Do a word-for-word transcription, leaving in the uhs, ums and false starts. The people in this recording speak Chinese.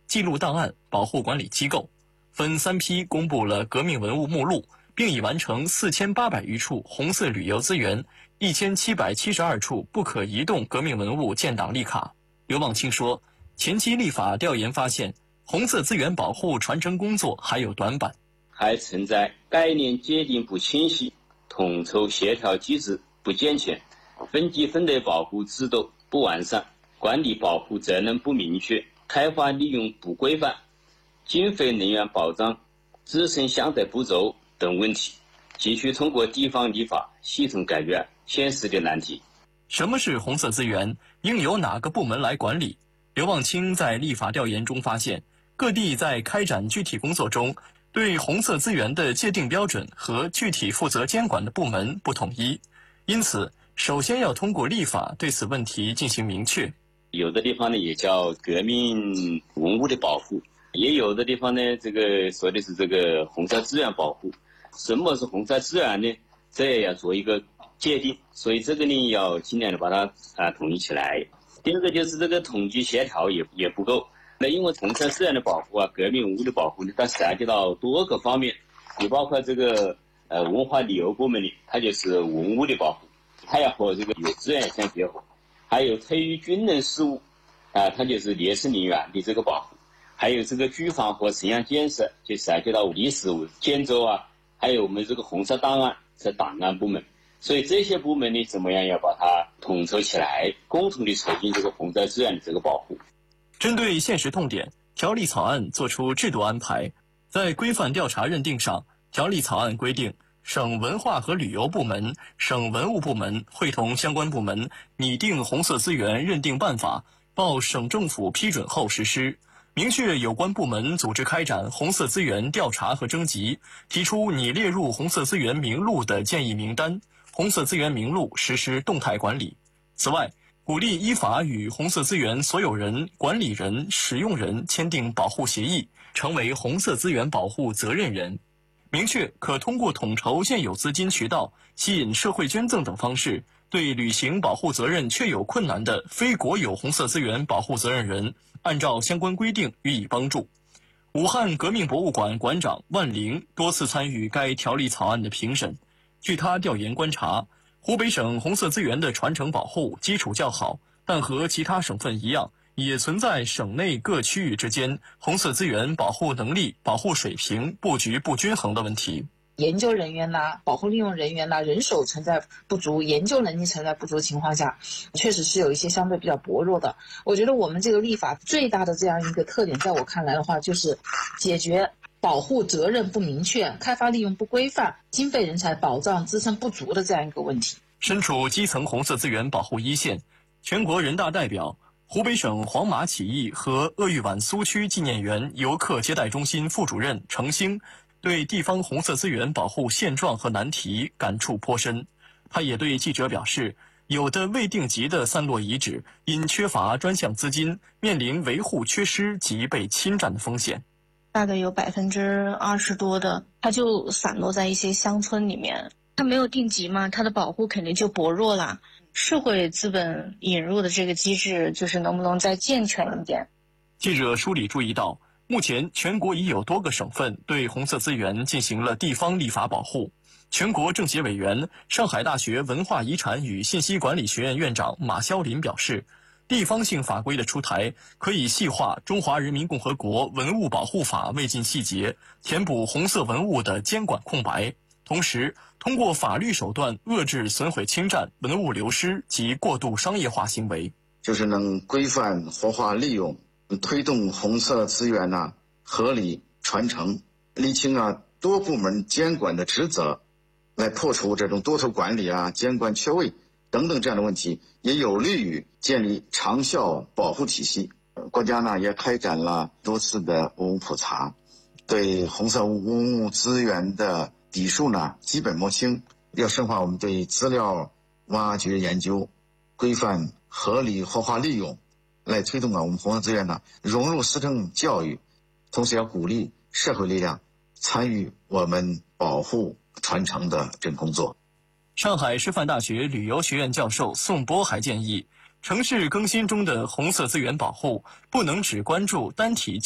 记录档案、保护管理机构，分三批公布了革命文物目录，并已完成四千八百余处红色旅游资源、一千七百七十二处不可移动革命文物建档立卡。刘望清说，前期立法调研发现，红色资源保护传承工作还有短板， 还存在概念界定不清晰、统筹协调机制不健全、分级分类保护制度不完善、管理保护责任不明确、开发利用不规范、经费人员保障、自身相对不足等问题，急需通过地方立法系统改革现实的难题。 什么是红色资源？应由哪个部门来管理？刘望清在立法调研中发现，各地在开展具体工作中，对红色资源的界定标准和具体负责监管的部门不统一，因此，首先要通过立法对此问题进行明确。 有的地方呢也叫革命文物的保护，也有的地方呢这个说的是这个红色资源保护。什么是红色资源呢？这也要做一个界定，所以这个呢要尽量的把它啊统一起来。第二个就是这个统计协调也也不够。那因为红色资源的保护啊，革命文物的保护呢，它涉及到多个方面，也包括这个呃文化旅游部门呢，它就是文物的保护，它要和这个有资源相结合。还有退役军人事务啊，它就是烈士陵园的这个保护。还有这个居房和城乡建设，就涉及到历史建筑啊，还有我们这个红色档案是档案部门。所以这些部门呢，怎么样要把它统筹起来，共同的促进这个红色资源的这个保护。 针对现实痛点，条例草案作出制度安排。在规范调查认定上，条例草案规定，省文化和旅游部门、省文物部门会同相关部门拟定红色资源认定办法，报省政府批准后实施。明确有关部门组织开展红色资源调查和征集，提出拟列入红色资源名录的建议名单，红色资源名录实施动态管理。此外，鼓励依法与红色资源所有人、管理人、使用人签订保护协议，成为红色资源保护责任人。明确可通过统筹现有资金渠道、吸引社会捐赠等方式，对履行保护责任确有困难的非国有红色资源保护责任人，按照相关规定予以帮助。武汉革命博物馆馆长万玲多次参与该条例草案的评审。据他调研观察，湖北省红色资源的传承保护基础较好，但和其他省份一样，也存在省内各区域之间红色资源保护能力、保护水平布局不均衡的问题。 研究人员呐、保护利用人员呐、人手存在不足、研究能力存在不足的情况下，确实是有一些相对比较薄弱的。我觉得我们这个立法最大的这样一个特点，在我看来的话，就是解决保护责任不明确、开发利用不规范、经费人才保障支撑不足的这样一个问题。 身处基层红色资源保护一线，全国人大代表、湖北省黄马起义和鄂豫皖苏区纪念园游客接待中心副主任程兴对地方红色资源保护现状和难题感触颇深。他也对记者表示，有的未定级的散落遗址因缺乏专项资金，面临维护缺失及被侵占的风险。 大概有百分之二十多的，它就散落在一些乡村里面，它没有定级嘛，它的保护肯定就薄弱了。社会资本引入的这个机制，就是能不能再健全一点？ 记者梳理注意到，目前全国已有多个省份对红色资源进行了地方立法保护。全国政协委员、上海大学文化遗产与信息管理学院院长马肖林表示，地方性法规的出台可以细化《中华人民共和国文物保护法》未尽细节，填补红色文物的监管空白，同时通过法律手段遏制损毁侵占、文物流失及过度商业化行为， 就是能规范活化利用，推动红色资源呐、啊、合理传承，厘清啊多部门监管的职责，来破除这种多头管理啊、监管缺位等等这样的问题，也有利于建立长效保护体系。国家呢也开展了多次的文物普查，对红色文物资源的底数呢基本摸清，要深化我们对资料挖掘研究，规范合理活化利用，来推动啊我们红色资源呢融入市政教育，同时要鼓励社会力量参与我们保护传承的这个工作。 上海师范大学旅游学院教授宋波还建议，城市更新中的红色资源保护不能只关注单体